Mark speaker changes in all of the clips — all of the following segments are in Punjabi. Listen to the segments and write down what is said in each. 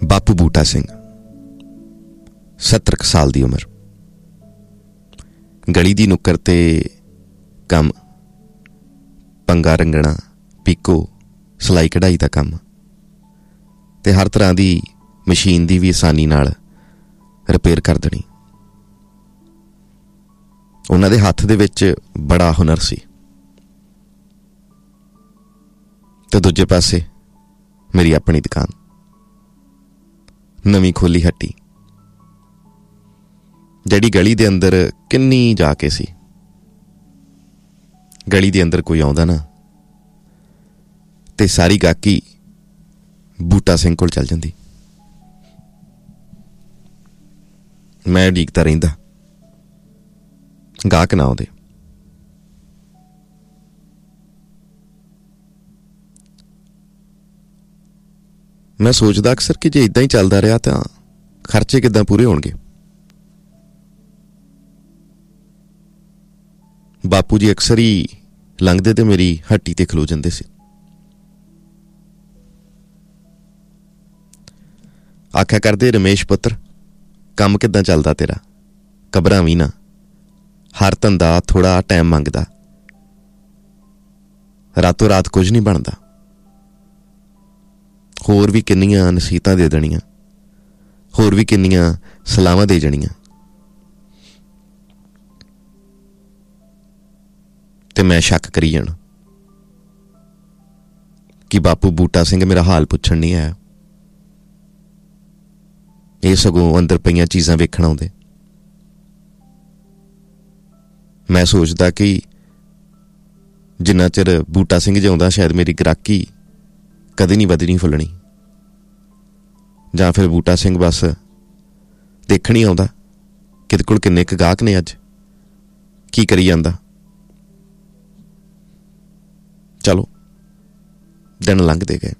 Speaker 1: ਬਾਪੂ ਬੂਟਾ ਸਿੰਘ 70 ਸਾਲ ਦੀ ਉਮਰ। ਗਲੀ ਦੀ ਨੁੱਕਰ ਤੇ ਕੰਮ, ਪੰਗਾ ਰੰਗਣਾ, ਪੀਕੋ, ਸਿਲਾਈ ਕਢਾਈ ਦਾ ਕੰਮ ਤੇ ਹਰ ਤਰ੍ਹਾਂ ਦੀ ਮਸ਼ੀਨ ਦੀ ਵੀ ਆਸਾਨੀ ਨਾਲ ਰਿਪੇਅਰ ਕਰ ਦੇਣੀ। ਉਹਨਾਂ ਦੇ ਹੱਥ ਦੇ ਵਿੱਚ ਬੜਾ ਹੁਨਰ ਸੀ ਤੇ ਦੂਜੇ ਪਾਸੇ ਮੇਰੀ ਆਪਣੀ ਦੁਕਾਨ, ਨਵੀਂ ਖੋਲੀ ਹੱਟੀ, ਜਿਹੜੀ ਗਲੀ ਦੇ ਅੰਦਰ ਕਿੰਨੀ ਜਾ ਕੇ ਸੀ। ਗਲੀ ਦੇ ਅੰਦਰ ਕੋਈ ਆਉਂਦਾ ਨਾ ਤੇ ਸਾਰੀ ਗਾਹਕੀ ਬੂਟਾ ਸਿੰਘ ਕੋਲ ਚੱਲ ਜਾਂਦੀ। ਮੈਂ ਉਡੀਕਦਾ ਰਹਿੰਦਾ ਗਾਹਕ ਨਾ ਆਉਂਦੇ। ਮੈਂ ਸੋਚਦਾ ਅਕਸਰ ਕਿ ਜੇ ਇਦਾਂ ਹੀ ਚੱਲਦਾ ਰਿਹਾ ਤਾਂ ਖਰਚੇ ਕਿੱਦਾਂ ਪੂਰੇ ਹੋਣਗੇ। ਬਾਪੂ ਜੀ ਅਕਸਰ ਹੀ ਲੰਘਦੇ ਤੇ ਮੇਰੀ ਹੱਟੀ ਤੇ ਖਲੋ ਜਾਂਦੇ ਸੀ। ਆਖਿਆ ਕਰਦੇ, ਰਮੇਸ਼ ਪੁੱਤਰ, ਕੰਮ ਕਿੱਦਾਂ ਚੱਲਦਾ ਤੇਰਾ? ਘਬਰਾ ਵੀ ਨਾ, ਹਰ ਧੰਦਾ ਥੋੜਾ ਟਾਈਮ ਮੰਗਦਾ, ਰਾਤੋਂ ਰਾਤ ਕੁਝ ਨਹੀਂ ਬਣਦਾ। ਹੋਰ ਵੀ ਕਿੰਨੀਆਂ ਨਸੀਹਤਾਂ ਦੇ ਦੇਣੀਆਂ, ਹੋਰ ਵੀ ਕਿੰਨੀਆਂ ਸਲਾਹਾਂ ਦੇ ਜਾਣੀਆਂ ਤੇ ਮੈਂ ਸ਼ੱਕ ਕਰੀ ਜਾਣਾ ਕਿ ਬਾਪੂ ਬੂਟਾ ਸਿੰਘ ਮੇਰਾ ਹਾਲ ਪੁੱਛਣ ਨਹੀਂ ਆਇਆ। ਇਹ ਸਗੋਂ ਅੰਦਰ ਪਈਆਂ ਚੀਜ਼ਾਂ ਵੇਖਣ ਆਉਂਦੇ। ਮੈਂ ਸੋਚਦਾ ਕਿ ਜਿੰਨਾ ਚਿਰ ਬੂਟਾ ਸਿੰਘ ਜਿਉਂਦਾ ਸ਼ਾਇਦ ਮੇਰੀ ਗ੍ਰਾਹਕੀ ਕਦੇ ਨਹੀਂ ਵਧਣੀ ਫੁੱਲਣੀ, ਜਾਂ ਫਿਰ ਬੂਟਾ ਸਿੰਘ ਬਸ ਦੇਖਣ ਹੀ ਆਉਂਦਾ ਕਿਤੇ ਕੋਲ ਕਿੰਨੇ ਕੁ ਗਾਹਕ ਨੇ, ਅੱਜ ਕੀ ਕਰੀ ਜਾਂਦਾ। ਚਲੋ ਦਿਨ ਲੰਘਦੇ ਗਏ।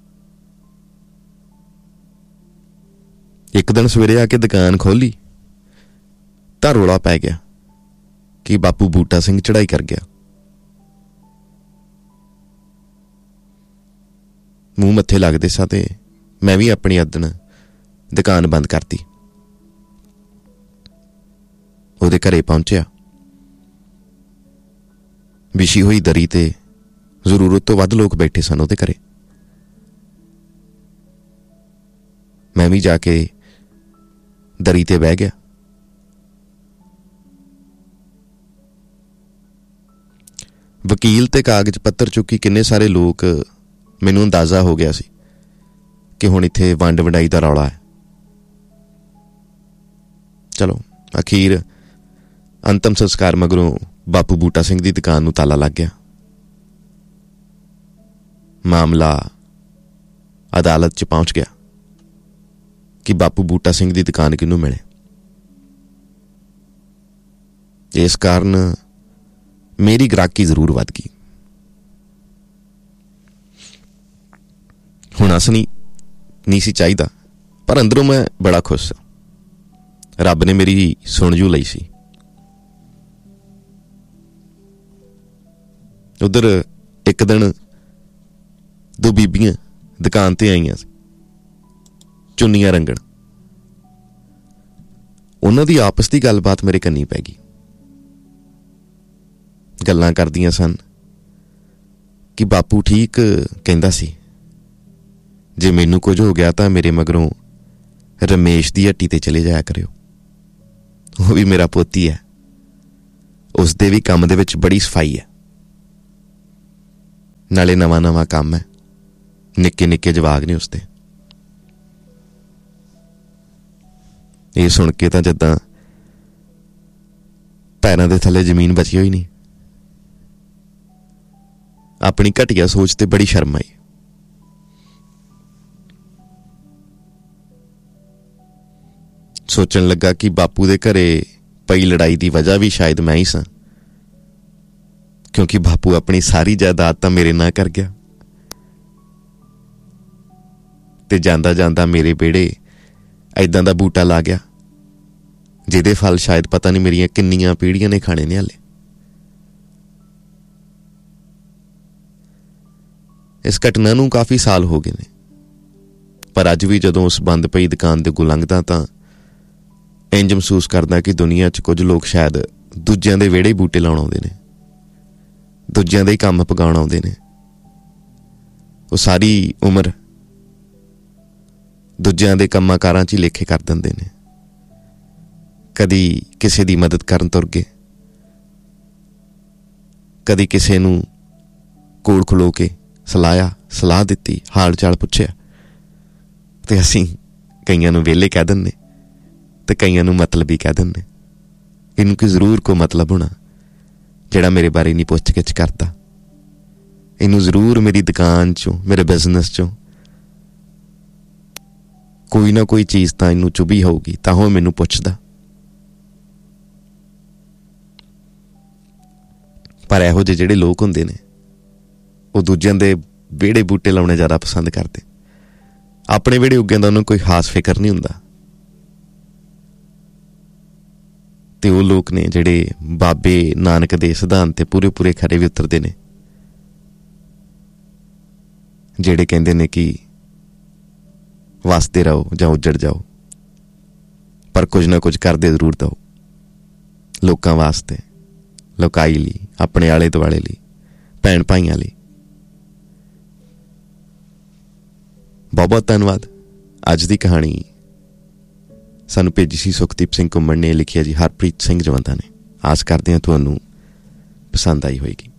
Speaker 1: ਇੱਕ ਦਿਨ ਸਵੇਰੇ ਆ ਕੇ ਦੁਕਾਨ ਖੋਲੀ ਤਾਂ ਰੌਲਾ ਪੈ ਗਿਆ ਕਿ ਬਾਪੂ ਬੂਟਾ ਸਿੰਘ ਚੜ੍ਹਾਈ ਕਰ ਗਿਆ। ਮੂੰਹ ਮੱਥੇ ਲੱਗਦੇ ਸਾਂ ਤੇ ਮੈਂ ਵੀ ਆਪਣੀ ਅੱਧਨ ਦੁਕਾਨ ਬੰਦ ਕਰਤੀ। ਉਹਦੇ ਘਰੇ ਪਹੁੰਚਿਆ। ਵਿਛੀ ਹੋਈ ਦਰੀ ਤੇ ਜ਼ਰੂਰਤ ਤੋਂ ਵੱਧ ਲੋਕ ਬੈਠੇ ਸਨ ਉਹਦੇ ਘਰੇ। ਮੈਂ ਵੀ ਜਾ ਕੇ ਦਰੀ ਤੇ ਬਹਿ ਗਿਆ। ਵਕੀਲ ਤੇ ਕਾਗਜ਼ ਪੱਤਰ ਚੁੱਕੀ ਕਿੰਨੇ ਸਾਰੇ ਲੋਕ, ਮੈਨੂੰ ਅੰਦਾਜ਼ਾ ਹੋ ਗਿਆ ਸੀ ਕਿ ਹੁਣ ਇੱਥੇ ਵੰਡ ਵੰਡਾਈ ਦਾ ਰੌਲਾ ਹੈ। ਚਲੋ ਅਖੀਰ ਅੰਤਮ ਸੰਸਕਾਰ ਮਗਰੋਂ ਬਾਪੂ ਬੂਟਾ ਸਿੰਘ ਦੀ ਦੁਕਾਨ ਨੂੰ ਤਾਲਾ ਲੱਗ ਗਿਆ। ਮਾਮਲਾ ਅਦਾਲਤ 'ਚ ਪਹੁੰਚ ਗਿਆ ਕਿ ਬਾਪੂ ਬੂਟਾ ਸਿੰਘ ਦੀ ਦੁਕਾਨ ਕਿਹਨੂੰ ਮਿਲੇ। ਇਸ ਕਾਰਨ ਮੇਰੀ ਗ੍ਰਾਹਕੀ ਜ਼ਰੂਰ ਵੱਧ ਗਈ। ਹੁਣ ਹੱਸਣੀ ਨਹੀਂ ਸੀ ਚਾਹੀਦਾ, ਪਰ ਅੰਦਰੋਂ ਮੈਂ ਬੜਾ ਖੁਸ਼ ਸਾਂ। ਰੱਬ ਨੇ ਮੇਰੀ ਸੁਣ ਜੂ ਲਈ ਸੀ। ਉਧਰ ਇੱਕ ਦਿਨ ਦੋ ਬੀਬੀਆਂ ਦੁਕਾਨ ਤੇ ਆਈਆਂ ਸੀ, ਚੁੰਨੀਆਂ ਰੰਗਣ। ਉਹਨਾਂ ਦੀ ਆਪਸ ਦੀ ਗੱਲਬਾਤ ਮੇਰੇ ਕੰਨੀ ਪੈ ਗਈ। ਗੱਲਾਂ ਕਰਦੀਆਂ ਸਨ ਕਿ ਬਾਪੂ ਠੀਕ ਕਹਿੰਦਾ ਸੀ, ਜੇ ਮੈਨੂੰ ਕੁਝ ਹੋ ਗਿਆ ਤਾਂ ਮੇਰੇ ਮਗਰੋਂ ਰਮੇਸ਼ ਦੀ ਹੱਟੀ ਤੇ ਚਲੇ ਜਾਇਆ ਕਰਿਓ। ਉਹ ਵੀ ਮੇਰਾ ਪੋਤੀ ਹੈ, ਉਸਦੇ ਵੀ ਕੰਮ ਦੇ ਵਿੱਚ ਬੜੀ ਸਫਾਈ ਹੈ, ਨਾਲੇ ਨਵਾਂ ਨਵਾਂ ਕੰਮ ਹੈ, ਨਿੱਕੇ ਨਿੱਕੇ ਜਵਾਕ ਨੇ ਉਸਦੇ। ਇਹ ਸੁਣ ਕੇ ਤਾਂ ਜਿੱਦਾਂ ਪੈਰਾਂ ਦੇ ਥੱਲੇ ਜ਼ਮੀਨ ਬਚੀ ਹੋਈ ਨਹੀਂ। ਆਪਣੀ ਘਟੀਆ ਸੋਚ ਤੇ ਬੜੀ ਸ਼ਰਮ ਆਈ। ਸੋਚਣ ਲੱਗਾ ਕਿ ਬਾਪੂ ਦੇ ਘਰੇ ਪਈ ਲੜਾਈ ਦੀ ਵਜ੍ਹਾ ਵੀ ਸ਼ਾਇਦ ਮੈਂ ਹੀ ਸਾਂ, ਕਿਉਂਕਿ ਬਾਪੂ ਆਪਣੀ ਸਾਰੀ ਜਾਇਦਾਦ ਤਾਂ ਮੇਰੇ ਨਾਂ ਕਰ ਗਿਆ ਤੇ ਜਾਂਦਾ ਜਾਂਦਾ ਮੇਰੇ ਵਿਹੜੇ ਏਦਾਂ ਦਾ ਬੂਟਾ ਲਾ ਗਿਆ ਜਿਹਦੇ ਫਲ ਸ਼ਾਇਦ ਪਤਾ ਨਹੀਂ ਮੇਰੀਆਂ ਕਿੰਨੀਆਂ ਪੀੜ੍ਹੀਆਂ ਨੇ ਖਾਣੇ ਨੇ ਹਾਲੇ। ਇਸ ਘਟਨਾ ਨੂੰ ਕਾਫੀ ਸਾਲ ਹੋ ਗਏ ਨੇ, पर अज भी जदों उस बंद पई दुकान दे अगों लंघदा तां इंज महसूस करदा कि दुनिया 'च कुछ लोग शायद दूजिਆਂ ਦੇ ਵਿਹੜੇ बूटे लाउण आउंदे ने, दूजिਆਂ ਦੇ ही काम पगाउण आउंदे ने। ਉਹ ਸਾਰੀ ਉਮਰ दूजिਆਂ ਦੇ ਕੰਮਾਂ ਕਾਰਾਂ 'ਚ ਹੀ ਲੇਖੇ ਕਰ ਦਿੰਦੇ ਨੇ। ਕਦੀ ਕਿਸੇ ਦੀ ਮਦਦ ਕਰਨ ਤੁਰ ਗਏ, ਕਦੀ ਕਿਸੇ ਨੂੰ ਕੋਲ ਖਲੋ ਕੇ ਸਲਾਹ ਦਿੱਤੀ, ਹਾਲ ਚਾਲ ਪੁੱਛਿਆ। ਤੇ ਅਸੀਂ ਕਈਆਂ ਨੂੰ ਵਿਹਲੇ ਕਹਿ ਦਿੰਦੇ ਤੇ ਕਈਆਂ ਨੂੰ ਮਤਲਬੀ ਕਹਿ ਦਿੰਦੇ। ਇਹਨੂੰ ਕਿ ਜ਼ਰੂਰ ਕੋਈ ਮਤਲਬ ਹੋਣਾ ਜਿਹੜਾ ਮੇਰੇ ਬਾਰੇ ਨਹੀਂ ਪੁੱਛ ਗਿੱਛ ਕਰਦਾ। ਇਹਨੂੰ ਜ਼ਰੂਰ ਮੇਰੀ ਦੁਕਾਨ 'ਚੋਂ, ਮੇਰੇ ਬਿਜ਼ਨਸ 'ਚੋਂ ਕੋਈ ਨਾ ਕੋਈ ਚੀਜ਼ ਤਾਂ ਇਹਨੂੰ ਚੁਭੀ ਹੋਊਗੀ, ਤਾਂ ਉਹ ਮੈਨੂੰ ਪੁੱਛਦਾ। ਪਰ ਇਹੋ ਜਿਹੇ ਜਿਹੜੇ ਲੋਕ ਹੁੰਦੇ ਨੇ ਉਹ ਦੂਜਿਆਂ ਦੇ ਵਿਹੜੇ ਬੂਟੇ ਲਾਉਣੇ ਜ਼ਿਆਦਾ ਪਸੰਦ ਕਰਦੇ। ਆਪਣੇ ਵਿਹੜੇ ਉੱਗਿਆਂ ਦਾ ਉਹਨੂੰ ਕੋਈ ਖਾਸ ਫਿਕਰ ਨਹੀਂ ਹੁੰਦਾ। ਤੇ ਉਹ ਲੋਕ ਨੇ ਜਿਹੜੇ ਬਾਬੇ ਨਾਨਕ ਦੇ ਸਿਧਾਂਤ ਤੇ ਪੂਰੇ ਖਰੇ ਵੀ ਉਤਰਦੇ ਨੇ, ਜਿਹੜੇ ਕਹਿੰਦੇ ਨੇ ਕਿ ਵਸਦੇ ਰਹੋ ਜਾਂ ਉੱਜੜ ਜਾਓ, ਪਰ ਕੁਝ ਨਾ ਕੁਝ ਕਰਦੇ ਜ਼ਰੂਰ ਦਿਓ ਲੋਕਾਂ ਵਾਸਤੇ, ਲੋਕਾਈ ਲਈ, ਆਪਣੇ ਆਲੇ ਦੁਆਲੇ ਲਈ, ਭੈਣ ਭਾਈਆਂ ਲਈ। ਬਹੁਤ ਬਹੁਤ ਧੰਨਵਾਦ। ਅੱਜ ਦੀ ਕਹਾਣੀ ਸਾਨੂੰ ਭੇਜੀ ਸੀ ਸੁਖਦੀਪ ਸਿੰਘ ਘੁੰਮਣ ਨੇ, ਲਿਖਿਆ ਜੀ ਹਰਪ੍ਰੀਤ ਸਿੰਘ ਜਵੰਦਾ ਨੇ। ਆਸ ਕਰਦੇ ਹਾਂ ਤੁਹਾਨੂੰ ਪਸੰਦ ਆਈ ਹੋਏਗੀ।